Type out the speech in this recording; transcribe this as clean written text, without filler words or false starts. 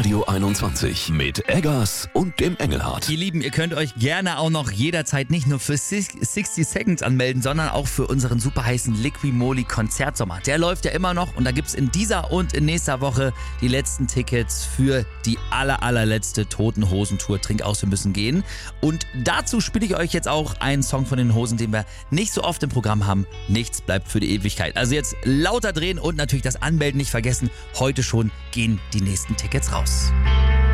Radio 21 mit Eggers und dem Engelhardt. Ihr Lieben, ihr könnt euch gerne auch noch jederzeit nicht nur für 60 Seconds anmelden, sondern auch für unseren super heißen Liqui-Moly Konzertsommer. Der läuft ja immer noch und da gibt's in dieser und in nächster Woche die letzten Tickets für die allerletzte Toten Hosen Tour Trink aus, wir müssen gehen. Und dazu spiele ich euch jetzt auch einen Song von den Hosen, den wir nicht so oft im Programm haben. Nichts bleibt für die Ewigkeit. Also jetzt lauter drehen und natürlich das Anmelden nicht vergessen. Heute schon gehen die nächsten Tickets raus.